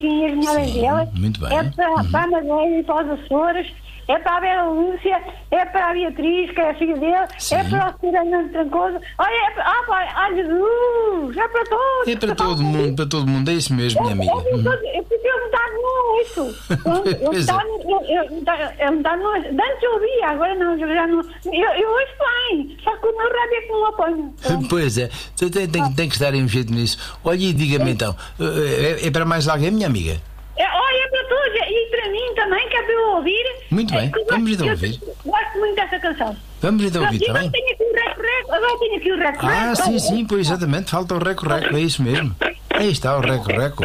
e as mulheres dela. Muito bem. É para a Madeira e para os Açores. É para a Vera Lúcia, é para a Beatriz, que é a filha dele, Sim. é para o Cirano Trancoso, olha, é para Jesus, é para todos. É para todo mundo, para todo mundo, é isso mesmo, minha amiga. Eu prefiro mudar no isso. Pois é. Antes eu ouvia, agora não, eu já não. Eu ouço bem, só que o meu rádio é que não apanho. Pois é, você tem que estar em um jeito nisso. Olha, e diga-me então, é para mais alguém, minha amiga? Olha, para todos, e para mim também, que é para eu ouvir. Muito bem, vamos então eu ouvir. Gosto muito dessa canção. Vamos então ouvir, está bem? Agora tenho aqui o reco-reco. Ah, sim, pois exatamente, falta o reco-reco, é isso mesmo. Aí está o reco-reco.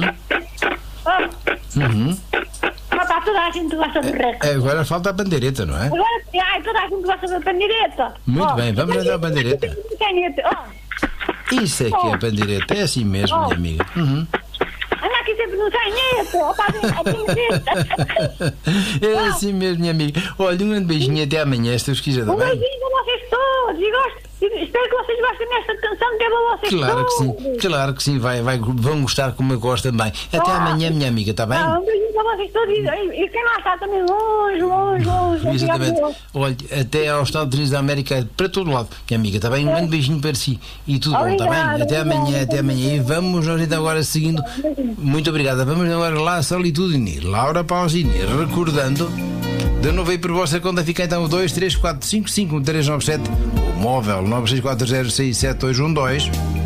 Está toda a gente gosta do reco. Agora falta a bandeireta, não é? Agora, toda a gente gosta da pandeireta. Muito bem, vamos então à bandeireta. Isso é que é a bandeireta, é assim mesmo, minha amiga. Anda aqui sempre no sainete, a pandeireta. É assim mesmo, minha amiga. Olha, um grande beijinho até amanhã, se Deus quiser, está bem? Beijinho a vocês todos e gosto. Espero que vocês gostem desta canção, que é para vocês todos. Claro que sim, vão gostar como eu gosto também. Até amanhã, minha amiga, está bem? Um beijinho para vocês todos e quem lá está também longe. Exatamente. Olha, até aos Estados Unidos da América, para todo lado, minha amiga, está bem? Um grande beijinho para si e tudo bom, está bem? Até amanhã. E vamos nós então agora seguindo. Muito obrigada. Vamos agora lá a Solitudine, Laura Pausini, recordando. De novo aí por vossa conta fica então o 234551397, o móvel 964067212.